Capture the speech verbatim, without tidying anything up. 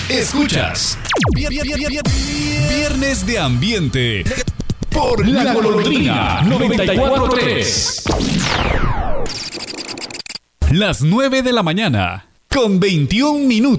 Escuchas Viernes de Ambiente por La Golondrina noventa y cuatro punto tres. Las nueve de la mañana con veintiún minutos.